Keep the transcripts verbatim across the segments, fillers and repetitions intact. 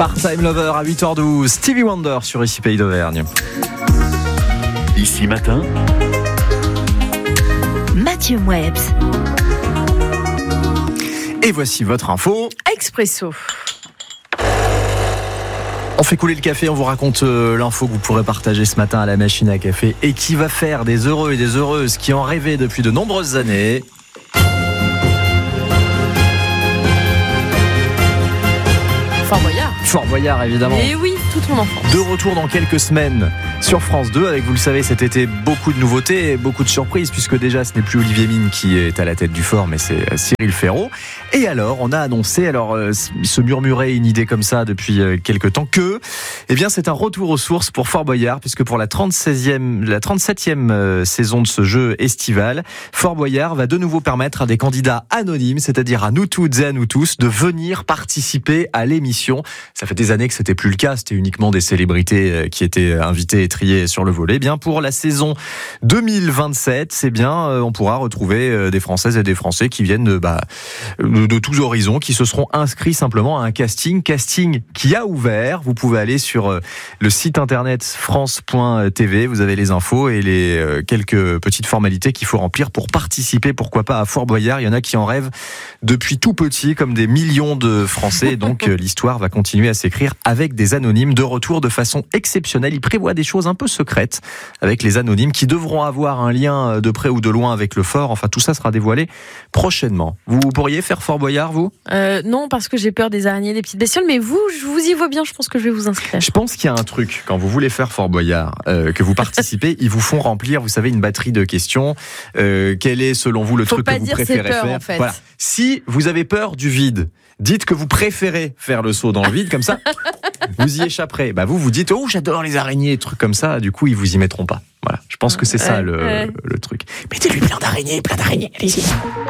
Part-Time Lover à huit heures douze, Stevie Wonder sur Ici Pays d'Auvergne. Ici matin, Mathieu Mouebs. Et voici votre info. Expresso. On fait couler le café, on vous raconte euh, l'info que vous pourrez partager ce matin à la machine à café et qui va faire des heureux et des heureuses qui en rêvaient depuis de nombreuses années. Fort Boyard. Fort Boyard, évidemment. Et oui, toute mon enfance. De retour dans quelques semaines sur France deux avec, vous le savez, cet été, beaucoup de nouveautés et beaucoup de surprises, puisque déjà ce n'est plus Olivier Mine qui est à la tête du Fort, mais c'est Cyril Ferraud. Et alors, on a annoncé, alors euh, se murmurait une idée comme ça depuis euh, quelques temps, que eh bien, c'est un retour aux sources pour Fort Boyard, puisque pour la trente-seizième, la trente-septième euh, saison de ce jeu estival, Fort Boyard va de nouveau permettre à des candidats anonymes, c'est-à-dire à nous toutes et à nous tous, de venir participer à l'émission. Ça fait des années que c'était plus le cas, c'était uniquement des célébrités euh, qui étaient invitées et triées sur le volet. Eh bien, pour la saison deux mille vingt-sept, c'est bien, euh, on pourra retrouver euh, des Françaises et des Français qui viennent de, bah, de, de tous horizons, qui se seront inscrits simplement à un casting, casting qui a ouvert. Vous pouvez aller sur euh, le site internet france point t v, vous avez les infos et les euh, quelques petites formalités qu'il faut remplir pour participer, pourquoi pas, à Fort Boyard. Il y en a qui en rêvent depuis tout petit, comme des millions de Français. Donc euh, l'histoire va continuer à s'écrire avec des anonymes de retour de façon exceptionnelle. Il prévoit des choses un peu secrètes avec les anonymes qui devront avoir un lien de près ou de loin avec le Fort. Enfin, tout ça sera dévoilé prochainement. Vous pourriez faire Fort Boyard, vous ? euh, Non, parce que j'ai peur des araignées, des petites bestioles. Mais vous, je vous y vois bien. Je pense que je vais vous inscrire. Je pense qu'il y a un truc, quand vous voulez faire Fort Boyard, euh, que vous participez, ils vous font remplir, vous savez, une batterie de questions. Euh, quel est, selon vous, le Faut truc pas que vous dire préférez ses peurs, faire ? en fait. Voilà. Si vous avez peur du vide, dites que vous préférez faire le saut dans le vide, comme ça, vous y échapperez. Bah vous, vous dites, oh, j'adore les araignées, trucs comme ça. Du coup, ils vous y mettront pas. Voilà. Je pense que c'est ça ouais, le, ouais. le truc. Mettez-lui plein d'araignées, plein d'araignées. Allez-y.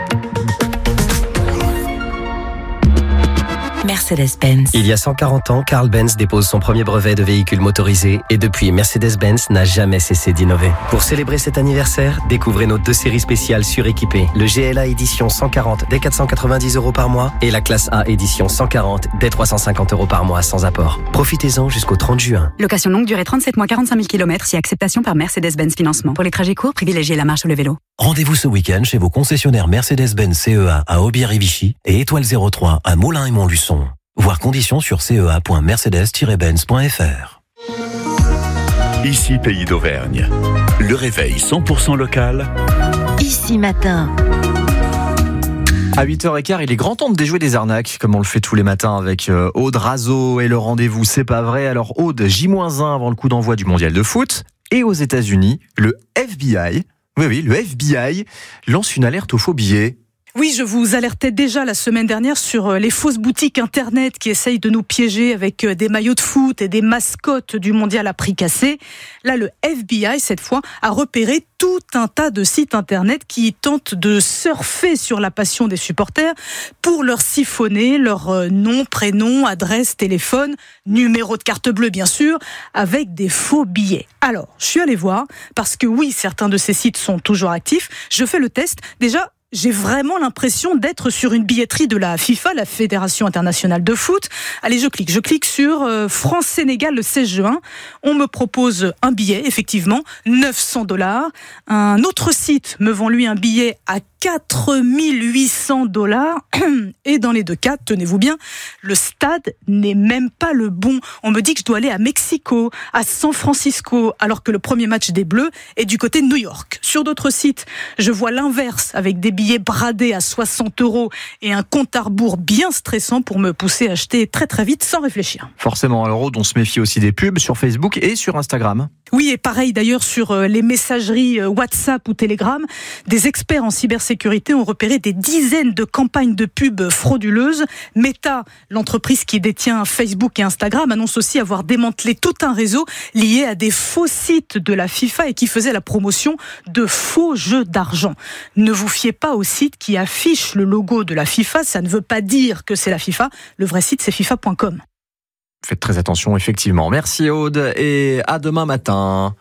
Mercedes-Benz. Il y a cent quarante ans, Carl Benz dépose son premier brevet de véhicule motorisé et depuis, Mercedes-Benz n'a jamais cessé d'innover. Pour célébrer cet anniversaire, découvrez nos deux séries spéciales suréquipées. Le G L A édition cent quarante dès quatre cent quatre-vingt-dix euros par mois et la classe A édition cent quarante dès trois cent cinquante euros par mois sans apport. Profitez-en jusqu'au trente juin. Location longue durée trente-sept mois, quarante-cinq mille kilomètres, si acceptation par Mercedes-Benz Financement. Pour les trajets courts, privilégiez la marche ou le vélo. Rendez-vous ce week-end chez vos concessionnaires Mercedes-Benz C E A à Aubière et Vichy et Étoile zéro trois à Moulins et Montluçon. Voir conditions sur c e a point mercedes tiret benz point f r. Ici Pays d'Auvergne. Le réveil cent pour cent local. Ici matin. À huit heures quinze, il est grand temps de déjouer des arnaques, comme on le fait tous les matins avec euh, Aude Razo et le rendez-vous C'est pas vrai. Alors Aude, J moins un avant le coup d'envoi du mondial de foot. Et aux États-Unis, le F B I, oui oui, le F B I lance une alerte aux faux billets. Oui, je vous alertais déjà la semaine dernière sur les fausses boutiques internet qui essayent de nous piéger avec des maillots de foot et des mascottes du mondial à prix cassé. Là, le F B I, cette fois, a repéré tout un tas de sites internet qui tentent de surfer sur la passion des supporters pour leur siphonner leur nom, prénom, adresse, téléphone, numéro de carte bleue, bien sûr, avec des faux billets. Alors, je suis allée voir, parce que oui, certains de ces sites sont toujours actifs. Je fais le test. Déjà, j'ai vraiment l'impression d'être sur une billetterie de la FIFA, la Fédération internationale de foot. Allez, je clique. Je clique sur euh, France-Sénégal le seize juin. On me propose un billet, effectivement, neuf cents dollars. Un autre site me vend, lui, un billet à quatre mille huit cents dollars. Et dans les deux cas, tenez-vous bien, le stade n'est même pas le bon. On me dit que je dois aller à Mexico, à San Francisco, alors que le premier match des Bleus est du côté de New York. Sur d'autres sites, je vois l'inverse, avec des billets bradés à soixante euros et un compte à rebours bien stressant pour me pousser à acheter très très vite sans réfléchir. Forcément, alors on se méfie aussi des pubs sur Facebook et sur Instagram. Oui, et pareil d'ailleurs sur les messageries WhatsApp ou Telegram. Des experts en cybersécurité ont repéré des dizaines de campagnes de pubs frauduleuses. Meta, l'entreprise qui détient Facebook et Instagram, annonce aussi avoir démantelé tout un réseau lié à des faux sites de la FIFA et qui faisait la promotion de faux jeux d'argent. Ne vous fiez pas aux sites qui affichent le logo de la FIFA, ça ne veut pas dire que c'est la FIFA. Le vrai site, c'est FIFA point com. Faites très attention, effectivement. Merci Aude, et à demain matin.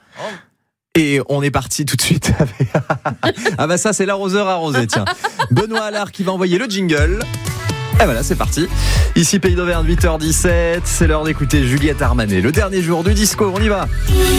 Et on est parti tout de suite avec... Ah bah ça, c'est l'arroseur arrosé, tiens. Benoît Allard qui va envoyer le jingle. Et voilà, c'est parti. Ici Pays d'Auvergne, huit heures dix-sept. C'est l'heure d'écouter Juliette Armanet. Le dernier jour du disco, on y va.